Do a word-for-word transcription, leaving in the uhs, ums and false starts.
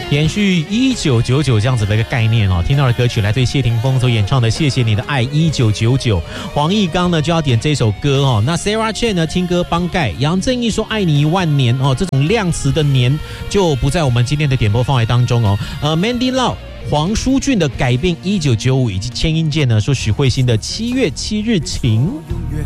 延续一九九九这样子的一个概念哦，听到的歌曲来自谢霆锋所演唱的《谢谢你的爱一九九九》，黄义刚呢就要点这首歌哦。那 Sarah Chen 呢听歌帮盖，杨正义说爱你一万年哦，这种量词的年就不在我们今天的点播范围当中哦。呃 ，Mandy Lau。黄舒骏的改变一九九五，以及千英健呢说许慧欣的七月七日晴。